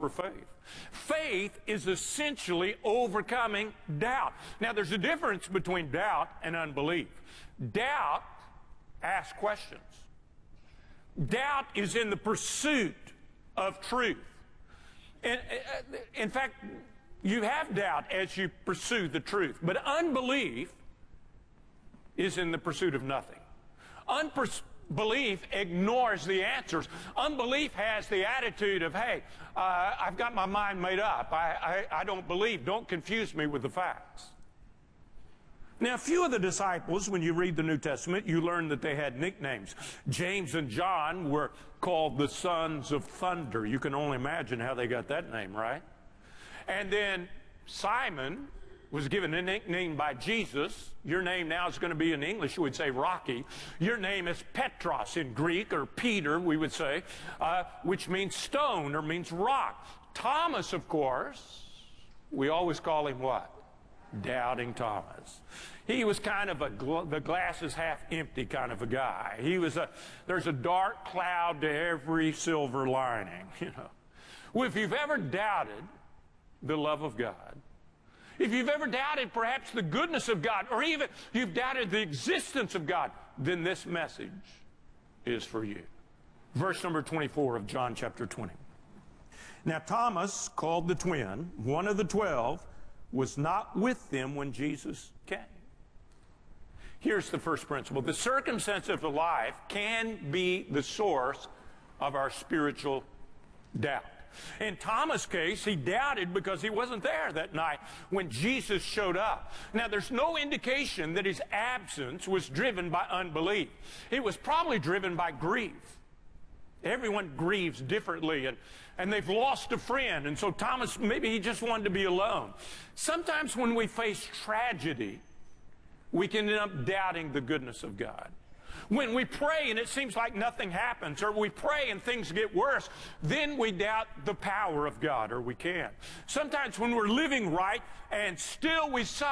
for faith. Faith is essentially overcoming doubt. Now, there's a difference between doubt and unbelief. Doubt asks questions. Doubt is in the pursuit of truth. And, in fact, you have doubt as you pursue the truth. But unbelief is in the pursuit of nothing. Unbelief ignores the answers. Unbelief has the attitude of, hey, I've got my mind made up. I don't believe. Don't confuse me with the facts. Now, a few of the disciples, when you read the New Testament, you learn that they had nicknames. James and John were called the sons of thunder. You can only imagine how they got that name, right? And then Simon was given a nickname by Jesus. Your name now is going to be, in English, we would say Rocky. Your name is Petros in Greek, or Peter, we would say, which means stone or means rock. Thomas, of course, we always call him what? Doubting Thomas. He was kind of the glass is half empty kind of a guy. There's a dark cloud to every silver lining, you know. Well, if you've ever doubted the love of God, if you've ever doubted perhaps the goodness of God, or even you've doubted the existence of God, then this message is for you. Verse number 24 of John chapter 20. Now Thomas, called the twin, one of the 12, was not with them when Jesus came. Here's the first principle. The circumstance of life can be the source of our spiritual doubt. In Thomas' case, he doubted because he wasn't there that night when Jesus showed up. Now, there's no indication that his absence was driven by unbelief. It was probably driven by grief. Everyone grieves differently, and they've lost a friend, and so Thomas, maybe he just wanted to be alone. Sometimes when we face tragedy, we can end up doubting the goodness of God. When we pray and it seems like nothing happens, or we pray and things get worse, then we doubt the power of God, or we can. Sometimes when we're living right and still we suffer,